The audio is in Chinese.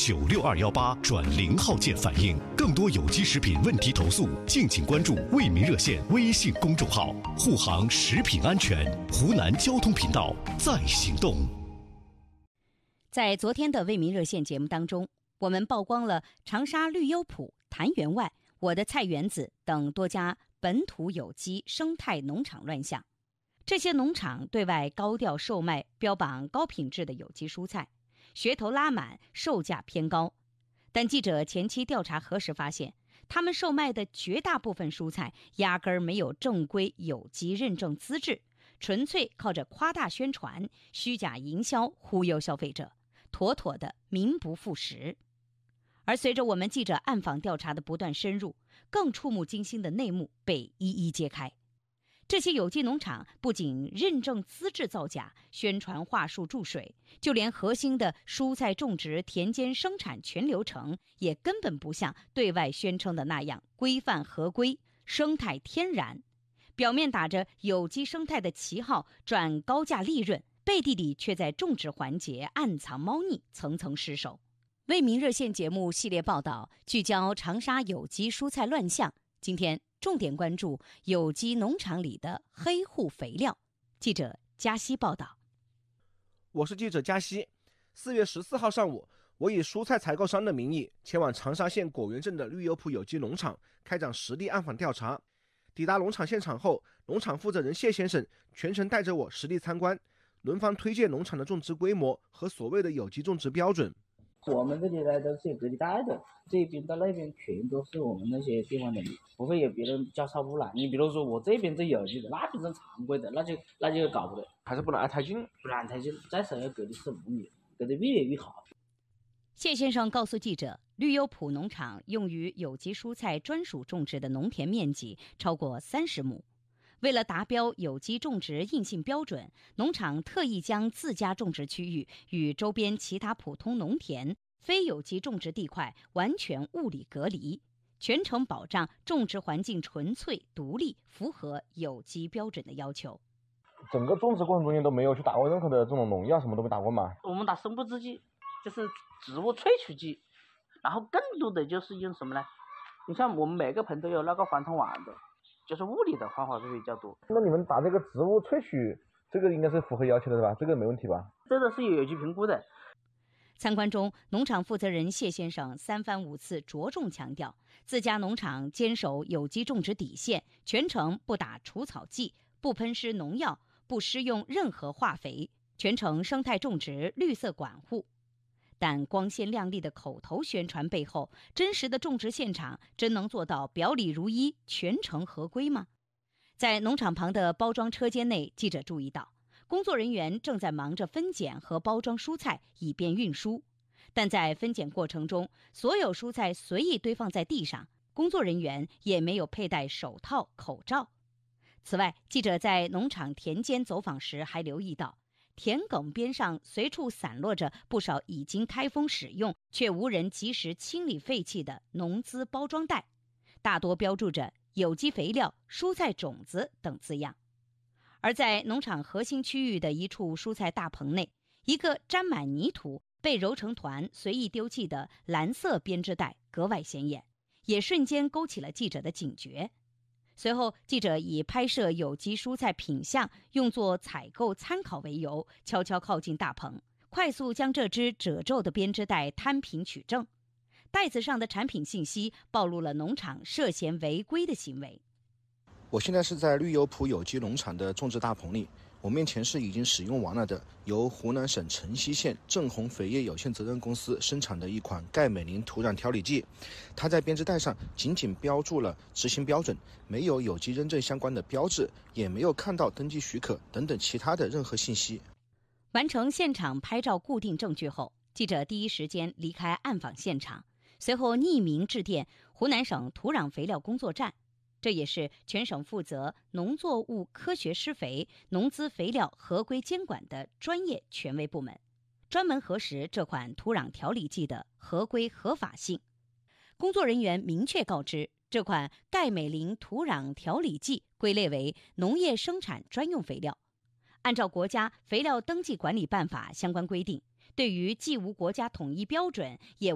969218转0号键反映。更多有机食品问题投诉，敬请关注为民热线微信公众号。护航食品安全，湖南交通频道在行动。 在昨天的为民热线节目当中，我们曝光了长沙绿优普、谭员外、我的菜园子等多家本土有机生态农场乱象。这些农场对外高调售卖标榜高品质的有机蔬菜，噱头拉满，售价偏高。但记者前期调查核实发现，他们售卖的绝大部分蔬菜压根儿没有正规有机认证资质，纯粹靠着夸大宣传、虚假营销忽悠消费者，妥妥的名不副实。而随着我们记者暗访调查的不断深入，更触目惊心的内幕被一一揭开。这些有机农场不仅认证资质造假，宣传话术注水，就连核心的蔬菜种植、田间生产全流程也根本不像对外宣称的那样规范合规、生态天然。表面打着有机生态的旗号赚高价利润，背地里却在种植环节暗藏猫腻，层层失守。为民热线节目系列报道聚焦长沙有机蔬菜乱象，今天重点关注有机农场里的黑户肥料。记者嘉熙报道。 我是记者嘉熙。4月14号上午，我以蔬菜采购商的名义前往长沙县果园镇的绿优普有机农场开展实地暗访调查。抵达农场现场后，农场负责人谢先生全程带着我实地参观，轮番推荐农场的种植规模和所谓的有机种植标准。 我们这里呢都是有隔离带的，这边到那边全都是我们那些地方的，不会有别人交叉污染。你比如说我这边是有机的，那边是常规的，那就搞不得， 还是不能挨太近， 不能挨太近，再少要隔离15米，隔得越远越好。 谢先生告诉记者，绿优普农场用于有机蔬菜专属种植的农田面积超过30亩。为了达标有机种植硬性标准，农场特意将自家种植区域与周边其他普通农田、非有机种植地块完全物理隔离，全程保障种植环境纯粹独立，符合有机标准的要求。 整个种植过程中间都没有去打过任何的这种农药，什么都没打过吗？ 我们打生物制剂，就是植物萃取剂，然后更多的就是用什么呢？你像我们每个盆都有那个防虫网的，就是物理的方法是比较多。 那你们打这个植物萃取，这个应该是符合要求的吧？这个没问题吧？ 这个是有机评估的。 参观中，农场负责人谢先生3番5次着重强调，自家农场坚守有机种植底线，全程不打除草剂，不喷施农药，不施用任何化肥，全程生态种植、绿色管护。但光鲜亮丽的口头宣传背后，真实的种植现场真能做到表里如一、全程合规吗？在农场旁的包装车间内，记者注意到，工作人员正在忙着分拣和包装蔬菜，以便运输。但在分拣过程中，所有蔬菜随意堆放在地上，工作人员也没有佩戴手套、口罩。此外，记者在农场田间走访时还留意到，田埂边上随处散落着不少已经开封使用却无人及时清理废弃的农资包装袋，大多标注着有机肥料、蔬菜种子等字样。而在农场核心区域的一处蔬菜大棚内，一个沾满泥土、被揉成团随意丢弃的蓝色编织袋格外显眼，也瞬间勾起了记者的警觉。随后，记者以拍摄有机蔬菜品相用作采购参考为由，悄悄靠近大棚，快速将这只褶皱的编织袋摊平取证。袋子上的产品信息暴露了农场涉嫌违规的行为。 我现在是在绿优普有机农场的种植大棚里，我面前是已经使用完了的由湖南省城西县正红肥业有限责任公司生产的一款钙镁磷土壤调理剂，它在编织袋上仅仅标注了执行标准，没有有机认证相关的标志，也没有看到登记许可等等其他的任何信息。 完成现场拍照固定证据后，记者第一时间离开暗访现场，随后匿名致电湖南省土壤肥料工作站，这也是全省负责农作物科学施肥、农资肥料合规监管的专业权威部门，专门核实这款土壤调理剂的合规合法性。工作人员明确告知，这款钙镁磷土壤调理剂归类为农业生产专用肥料。按照国家肥料登记管理办法相关规定，对于既无国家统一标准，也